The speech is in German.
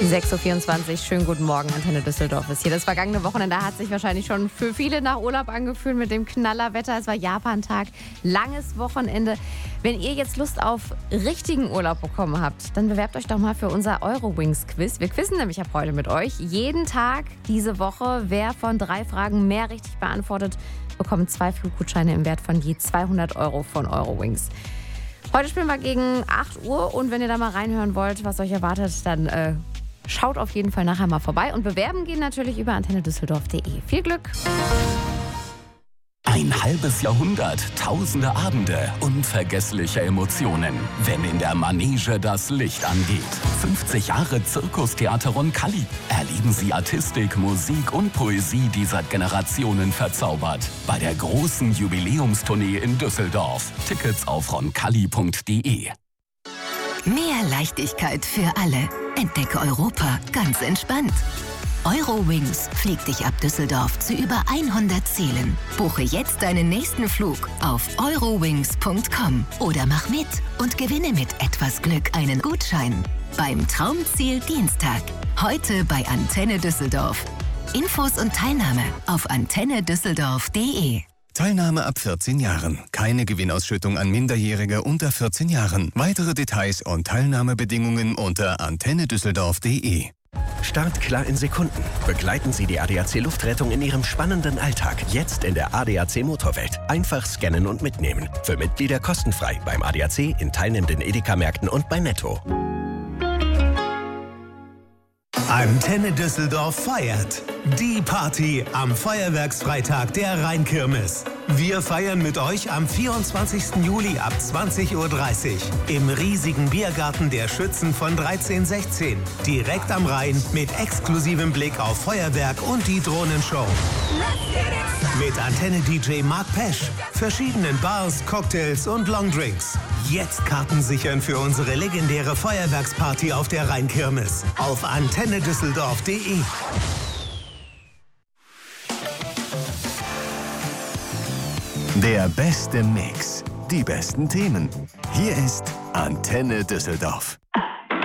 6.24 Uhr, schönen guten Morgen, Antenne Düsseldorf ist hier. Das vergangene Wochenende hat sich wahrscheinlich schon für viele nach Urlaub angefühlt mit dem Knallerwetter. Es war Japan-Tag, langes Wochenende. Wenn ihr jetzt Lust auf richtigen Urlaub bekommen habt, dann bewerbt euch doch mal für unser Eurowings-Quiz. Wir quizzen nämlich ab heute mit euch. Jeden Tag diese Woche, wer von 3 Fragen mehr richtig beantwortet, bekommt 2 Fluggutscheine im Wert von je 200 € von Eurowings. Heute spielen wir gegen 8 Uhr und wenn ihr da mal reinhören wollt, was euch erwartet, dann schaut auf jeden Fall nachher mal vorbei. Und bewerben gehen natürlich über antennedüsseldorf.de. Viel Glück! Ein halbes Jahrhundert, tausende Abende, unvergessliche Emotionen, wenn in der Manege das Licht angeht. 50 Jahre Zirkustheater Roncalli. Erleben Sie Artistik, Musik und Poesie, die seit Generationen verzaubert. Bei der großen Jubiläumstournee in Düsseldorf. Tickets auf roncalli.de. Mehr Leichtigkeit für alle. Entdecke Europa ganz entspannt. Eurowings fliegt dich ab Düsseldorf zu über 100 Zielen. Buche jetzt deinen nächsten Flug auf eurowings.com oder mach mit und gewinne mit etwas Glück einen Gutschein. Beim Traumziel Dienstag. Heute bei Antenne Düsseldorf. Infos und Teilnahme auf antennedüsseldorf.de. Teilnahme ab 14 Jahren. Keine Gewinnausschüttung an Minderjährige unter 14 Jahren. Weitere Details und Teilnahmebedingungen unter antennedüsseldorf.de. Startklar in Sekunden. Begleiten Sie die ADAC Luftrettung in Ihrem spannenden Alltag. Jetzt in der ADAC Motorwelt. Einfach scannen und mitnehmen. Für Mitglieder kostenfrei beim ADAC, in teilnehmenden Edeka-Märkten und bei Netto. Antenne Düsseldorf feiert. Die Party am Feuerwerksfreitag der Rheinkirmes. Wir feiern mit euch am 24. Juli ab 20.30 Uhr im riesigen Biergarten der Schützen von 1316. Direkt am Rhein mit exklusivem Blick auf Feuerwerk und die Drohnenshow. Mit Antenne-DJ Mark Pesch, verschiedenen Bars, Cocktails und Longdrinks. Jetzt Karten sichern für unsere legendäre Feuerwerksparty auf der Rheinkirmes. Auf antennedüsseldorf.de. Der beste Mix. Die besten Themen. Hier ist Antenne Düsseldorf.